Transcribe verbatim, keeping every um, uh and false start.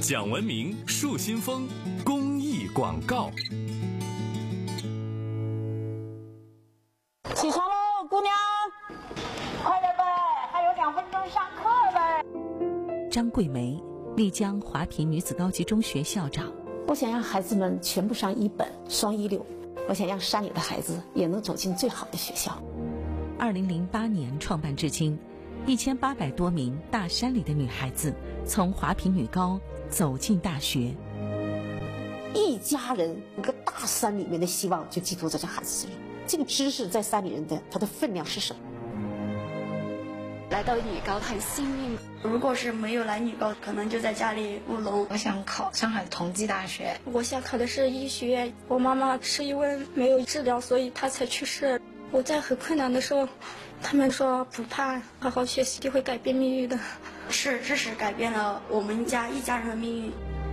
讲文明树新风公益广告。 起床喽，姑娘，快点呗，还有两分钟上课呗。 张桂梅，丽江华坪女子高级中学校长。 我想让孩子们全部上一本双一流，我想让山里的孩子也能走进最好的学校。 二零零八年创办至今，一千八百多名大山里的女孩子从华坪女高走进大学。 一家人，一个大山里面的希望就寄托在这孩子身上。这个知识在山里人的它的分量是什么？ 来到女高很幸运， 如果是没有来女高，可能就在家里务农。 我想考上海同济大学， 我想考的是医学院。我妈妈是因为没有治疗，所以她才去世。我在很困难的时候，他们说不怕，好好学习就会改变命运的。 是知识改变了我们家一家人的命运。